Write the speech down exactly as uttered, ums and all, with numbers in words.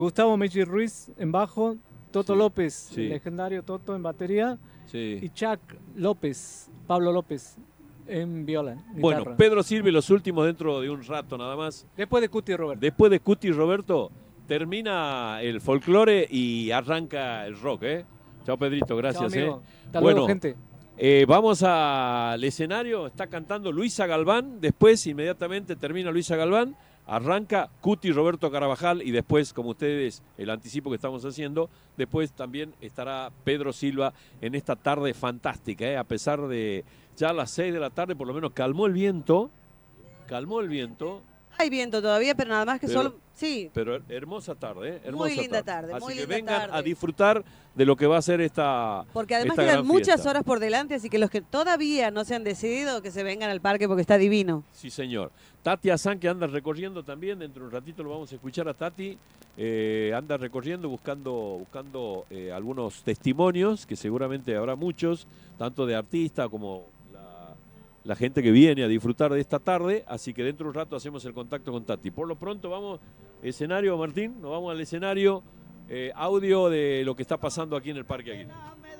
Gustavo Mechi Ruiz en bajo, Toto Sí, López, sí. el legendario Toto en batería, Sí. y Chuck López, Pablo López en viola, Bueno, guitarra. Pedro Silva, los últimos dentro de un rato nada más. Después de Cuti y Roberto. Después de Cuti y Roberto, termina el folclore y arranca el rock, ¿eh? Chao, Pedrito, gracias, Chao, amigo. ¿eh? Hasta bueno, luego, gente. Eh, vamos al escenario, está cantando Luisa Galván, después inmediatamente termina Luisa Galván, arranca Cuti Roberto Carabajal y después, como ustedes, el anticipo que estamos haciendo, después también estará Pedro Silva en esta tarde fantástica, ¿eh? A pesar de ya a las seis de la tarde, por lo menos calmó el viento, calmó el viento. Hay viento todavía, pero nada más que Pero, solo... Sí. Pero hermosa tarde, ¿eh? Hermosa Muy linda tarde. tarde, Así muy que linda vengan tarde. a disfrutar de lo que va a ser esta Porque además esta quedan gran muchas fiesta. horas por delante, así que los que todavía no se han decidido, que se vengan al parque porque está divino. Sí, señor. Tati Azán, que anda recorriendo también, dentro de un ratito lo vamos a escuchar a Tati, eh, anda recorriendo buscando, buscando eh, algunos testimonios, que seguramente habrá muchos, tanto de artistas como la, la gente que viene a disfrutar de esta tarde, así que dentro de un rato hacemos el contacto con Tati. Por lo pronto vamos, escenario, Martín, nos vamos al escenario, eh, audio de lo que está pasando aquí en el Parque Aguirre.